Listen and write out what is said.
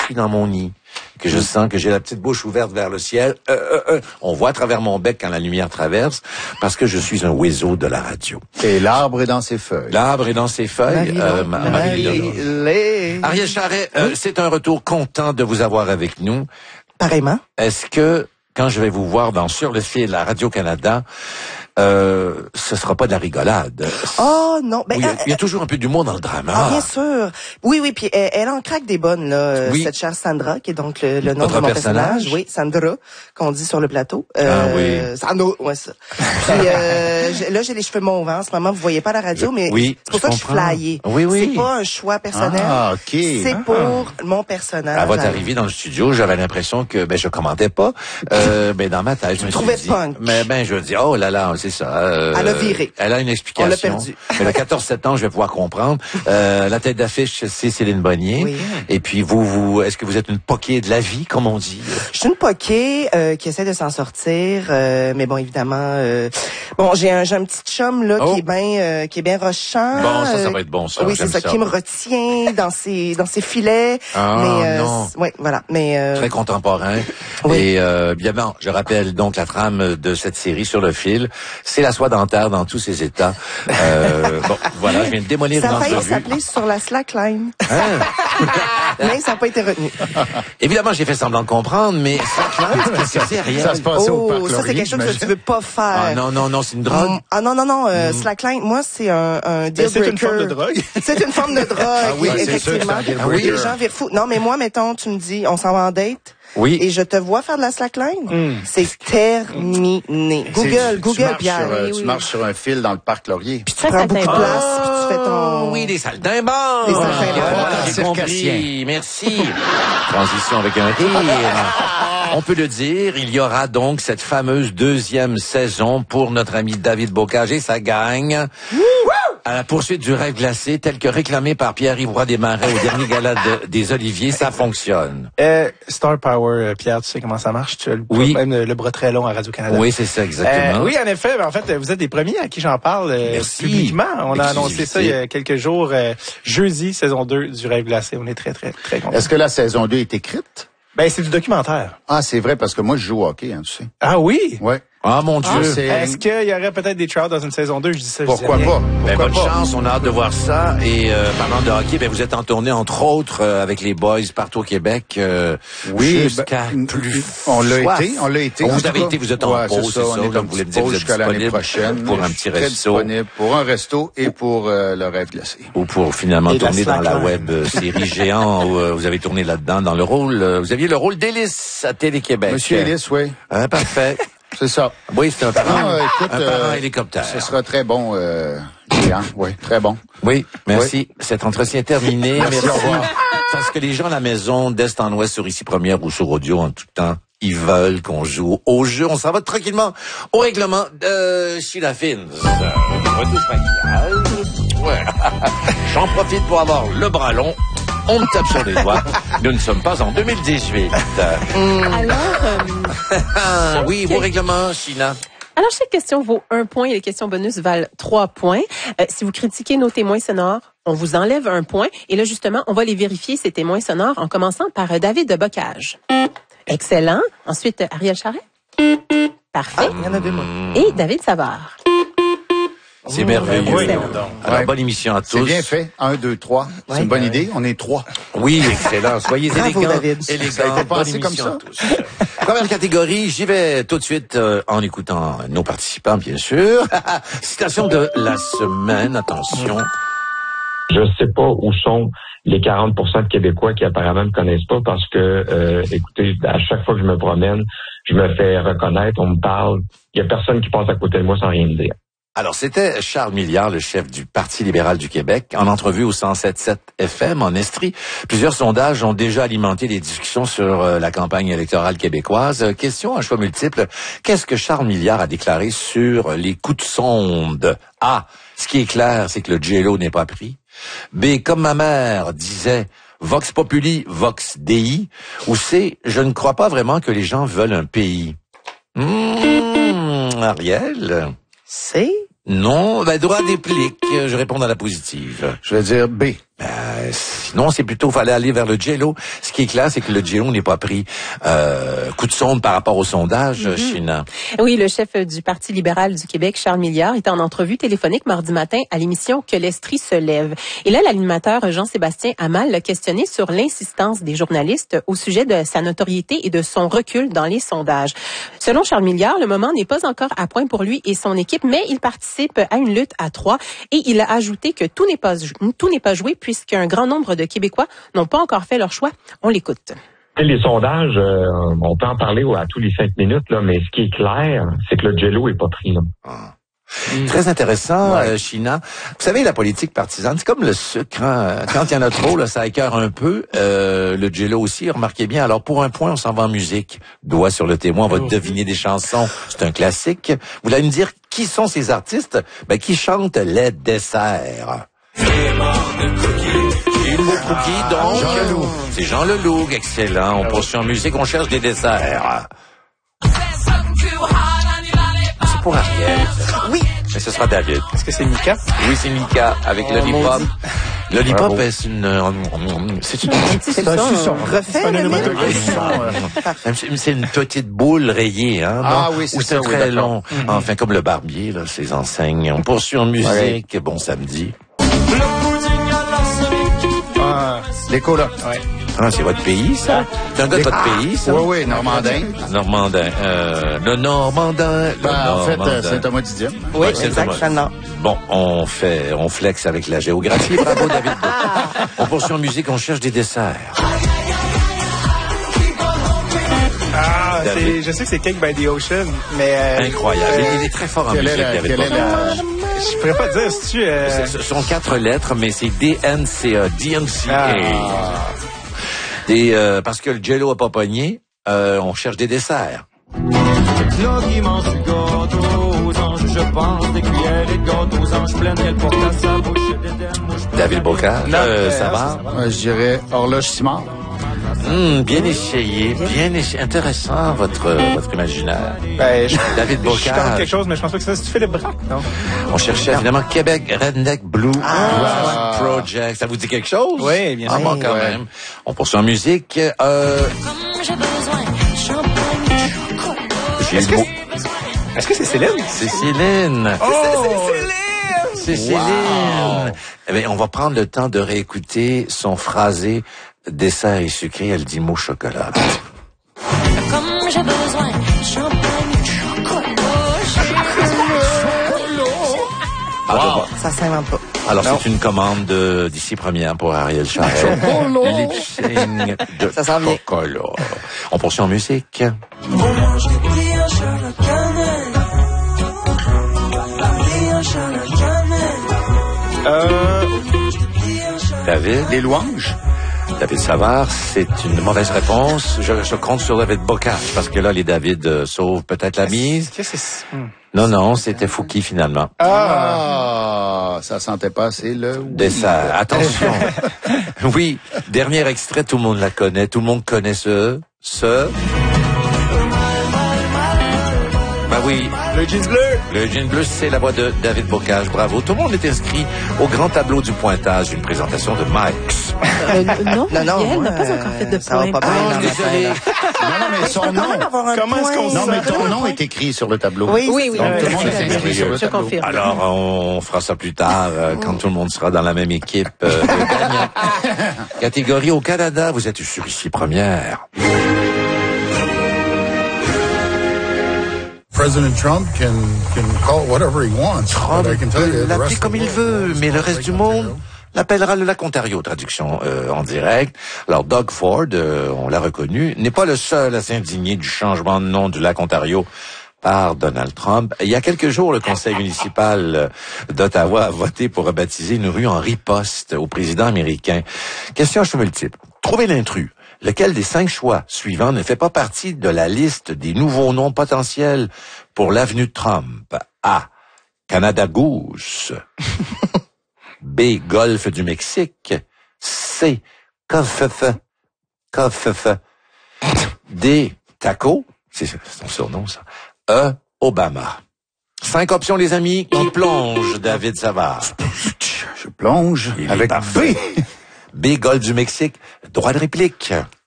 suis dans mon nid, que je sens que j'ai la petite bouche ouverte vers le ciel, on voit à travers mon bec quand la lumière traverse, parce que je suis un oiseau de la radio. Et l'arbre est dans ses feuilles. L'arbre est dans ses feuilles. Ariel Charret, c'est un retour content de vous avoir avec nous. Pareillement. Est-ce que, quand je vais vous voir dans Sur le fil à Radio-Canada, ce sera pas de la rigolade? Oh non, ben il y a toujours un peu d'humour dans le drama. Ah, bien sûr. Oui, puis elle en craque des bonnes là, oui. cette chère Sandra qui est donc le nom de mon personnage. Oui, Sandra qu'on dit sur le plateau. oui. Sandra, ouais ça. Puis là j'ai les cheveux mauves en ce moment, vous voyez pas la radio mais c'est pour ça que je suis flyée. Oui. C'est pas un choix personnel. Ah, OK. C'est pour mon personnage. À votre arrivée dans le studio, j'avais l'impression que je commentais pas dans ma tête, je me suis dit, punk. Mais je dis oh là, c'est ça. Elle a viré. Elle a une explication. On l'a perdu. Mais à 14-7 ans, je vais pouvoir comprendre. La tête d'affiche, c'est Céline Bonnier. Oui. Et puis vous, est-ce que vous êtes une poquée de la vie, comme on dit? Je suis une poquée qui essaie de s'en sortir, mais bon, évidemment, j'ai un petit chum là qui est bien rochant. Bon, ça va être bon, ça. Oui, c'est ça, qui me retient dans ses filets. Non. Oui, voilà. Mais très contemporain. Oui. Et bien, je rappelle donc la trame de cette série Sur le fil. C'est la soie dentaire dans tous ses états. Voilà, je viens de démolir une entrevue. Ça a failli s'appeler Sur la slackline. Mais ça n'a pas été retenu. Évidemment, j'ai fait semblant de comprendre, mais slackline, qu'est-ce que c'est, Ariel? Ça se passait au parc ça c'est quelque chose que tu veux pas faire. Ah non, c'est une drogue. Non, slackline, moi c'est un deal breaker. C'est une forme de drogue. C'est une forme de drogue, oui, effectivement. C'est sûr que Les gens virent fous. Non, mais moi, mettons, tu me dis, on s'en va en date. Oui. Et je te vois faire de la slackline. C'est terminé. Google, Pierre. Tu marches sur un fil dans le parc Laurier. Puis tu prends beaucoup de place, puis tu fais ton... Oui, des saltimbanques. Des saltimbanques. J'ai compris. Merci. Transition avec un rire. On peut le dire, il y aura donc cette fameuse deuxième saison pour notre ami David Bocage et sa gang. À la poursuite du rêve glacé, tel que réclamé par Pierre-Yves Roy Desmarais au dernier gala des Oliviers, ça fonctionne. Star Power, Pierre, tu sais comment ça marche? Tu as même le bras très long à Radio-Canada. Oui, c'est ça, exactement. Oui, en effet. En fait, vous êtes les premiers à qui j'en parle publiquement. On a annoncé ça il y a quelques jours. Jeudi, saison 2 du rêve glacé. On est très, très, très contents. Est-ce que la saison 2 est écrite? C'est du documentaire. Ah, c'est vrai, parce que moi, je joue au hockey, tu sais. Ah oui? Ouais. Ah, mon Dieu. Est-ce qu'il y aurait peut-être des tryouts dans une saison 2? Je dis ça. Pourquoi pas? Bonne chance, on a hâte de voir ça. Et parlant de hockey, vous êtes en tournée, entre autres, avec les boys partout au Québec. Jusqu'à plus on l'a été. Vous avez été, vous êtes en pause, c'est ça. On est en vous voulez me dire, vous êtes jusqu'à l'année disponible prochaine. pour un petit resto. Disponible pour un resto et pour le rêve glacé. Ou pour finalement Et tourner dans la web série géant où vous avez tourné là-dedans dans le rôle. Vous aviez le rôle d'Hélice à Télé-Québec. Monsieur Hélice, oui. Parfait. C'est ça. Oui, c'est un parent, écoute, un parent hélicoptère. Ce sera très bon, géant. Oui, très bon. Oui, merci. Oui. Cet entretien est terminé. Merci. Au revoir. Parce que les gens à la maison, d'Est en Ouest, sur Ici Première ou sur Audio en tout temps, ils veulent qu'on joue au jeu. On s'en va tranquillement au règlement de Sheila Fins. Retouche maquillage. Ouais. J'en profite pour avoir le bras long. On me tape sur les doigts. Nous ne sommes pas en 2018. Alors, oui, vos règlements, Sheila. Alors, chaque question vaut 1 point et les questions bonus valent 3 points. Si vous critiquez nos témoins sonores, on vous enlève 1 point. Et là, justement, on va les vérifier, ces témoins sonores, en commençant par David de Bocage. Excellent. Ensuite, Ariel Charret. Parfait. Il y en a 2 mots. Et David Savard. C'est merveilleux. Oui, Alors, bonne émission à tous. C'est bien fait. 1, 2, 3. C'est une bonne idée. On est 3. Oui, excellent. Soyez Bravo, élégants. David. Élégants. Ça a été Bonne pensé comme émission ça. à tous. Première catégorie, j'y vais tout de suite en écoutant nos participants, bien sûr. Citation de la semaine, attention. Je sais pas où sont les 40% de Québécois qui apparemment me connaissent pas parce que, écoutez, à chaque fois que je me promène, je me fais reconnaître, on me parle. Il y a personne qui passe à côté de moi sans rien me dire. Alors, c'était Charles Milliard, le chef du Parti libéral du Québec, en entrevue au 107.7 FM en Estrie. Plusieurs sondages ont déjà alimenté les discussions sur la campagne électorale québécoise. Question à choix multiples. Qu'est-ce que Charles Milliard a déclaré sur les coups de sonde? A. Ce qui est clair, c'est que le JLO n'est pas pris. B. Comme ma mère disait, Vox Populi, Vox Dei. Ou C. Je ne crois pas vraiment que les gens veulent un pays. Ariel? C'est? Non, droit d'éplique. Je réponds à la positive. Je vais dire B. Sinon, c'est plutôt fallait aller vers le Jello. Ce qui est clair, c'est que le Jello n'est pas pris coup de sonde par rapport au sondage, China. Oui, le chef du Parti libéral du Québec, Charles Milliard, était en entrevue téléphonique mardi matin à l'émission Que l'Estrie se lève. Et là, l'animateur Jean-Sébastien Hamel l'a questionné sur l'insistance des journalistes au sujet de sa notoriété et de son recul dans les sondages. Selon Charles Milliard, le moment n'est pas encore à point pour lui et son équipe, mais il participe à une lutte à 3 et il a ajouté que tout n'est pas joué puisqu'un grand nombre de Québécois n'ont pas encore fait leur choix. On l'écoute. Les sondages, on peut en parler à tous les 5 minutes, là, mais ce qui est clair, c'est que le Jello est pas pris. Là. Très intéressant, China. Vous savez, la politique partisane, c'est comme le sucre. Hein? Quand il y en a trop, là, ça écœure un peu. Le Jello aussi, remarquez bien. Alors, pour un point, on s'en va en musique. Doigt sur le témoin, on va deviner des chansons. C'est un classique. Vous allez me dire, qui sont ces artistes qui chantent les desserts? Donc, Jean Leloup. C'est Jean Leloup, excellent. On poursuit en musique, on cherche des desserts. C'est pour Ariel. Oui. Mais ce sera David. Est-ce que c'est Mika? Oui, c'est Mika avec Lollipop. Lollipop, c'est une suçon. Refait, c'est une petite boule rayée, hein. Ah oui, c'est ça, très oui, long. Enfin, comme le barbier, là, ses enseignes. On poursuit en musique. Bon samedi. L'écho, là. Ouais. Ah, c'est votre pays, ça? C'est un gars de votre pays, ça? Oui, Normandin. Normandin. Le Normandin. En fait, c'est Thomas Didier. Oui, c'est exactement. Bon, on flex avec la géographie. Bravo, David. On poursuit en musique, on cherche des desserts. Je sais que c'est Cake by the Ocean, mais... Incroyable. Il est très fort en musique, David. Je pourrais pas dire si tu... Ce sont 4 lettres, mais c'est DNCA. Parce que le Jello a pas pogné, on cherche des desserts. David Bocage, ça va? Je dirais Horloge Simard. Bien essayé, intéressant votre imaginaire. David Bocage. Je tente quelque chose, mais je pense pas que ça, c'est Philippe Braque, non? On cherchait évidemment Québec Redneck Blue Project. Ça vous dit quelque chose? Oui, bien sûr. Bon, quand même. On poursuit en musique. Est-ce que c'est Céline? C'est Céline. C'est Céline. Wow. Eh bien, on va prendre le temps de réécouter son phrasé dessert et sucré. Elle dit mot chocolat. Comme j'ai besoin de champagne, Alors, Ça s'invente pas. alors c'est une commande d'ici première pour Ariel Charret. Lip-sync de Ça s'en vient. chocolat. On poursuit en musique. David? Les louanges. David Savard, c'est une mauvaise réponse. Je compte sur David Bocage parce que là, les David sauvent peut-être la mise. Non, c'était Fouki finalement. Ça sentait pas assez le... Dessert. Attention. Oui, dernier extrait, tout le monde la connaît. Tout le monde connaît ce... Ben oui. Le jeans bleu. Le jean bleu, c'est la voix de David Bocage. Bravo. Tout le monde est inscrit au grand tableau du pointage. Une présentation de Mike's. Non, Non, Ariel n'a pas encore fait de ça va point. pas bien dans désolé. l'affaire. Non, mais son nom... Comment est-ce qu'on Non, mais sait? ton nom est écrit sur le tableau. Oui, Oui. Donc, tout le monde est c'est inscrit sur le Je tableau. confirme. Alors, on fera ça plus tard, quand tout le monde sera dans la même équipe. De gagnants. Catégorie au Canada, vous êtes sur ici première. President Trump can call it whatever he wants. Trump But I can tell you, peut the l'appeler rest comme of the il world veut, knows mais le what reste they du can monde do. l'appellera le lac Ontario, traduction en direct. Alors, Doug Ford, on l'a reconnu, n'est pas le seul à s'indigner du changement de nom du lac Ontario par Donald Trump. Il y a quelques jours, le conseil municipal d'Ottawa a voté pour rebaptiser une rue en riposte au président américain. Question à choix multiple. Trouvez l'intrus. Lequel des 5 choix suivants ne fait pas partie de la liste des nouveaux noms potentiels pour l'avenue Trump? A. Canada Goose. B. Golfe du Mexique. C. Covfefe. D. Taco. C'est son surnom, ça. E. Obama. 5 options, les amis. On plonge, David Savard. plonge Il est avec parfait. B. B, Golfe du Mexique. Droit de réplique.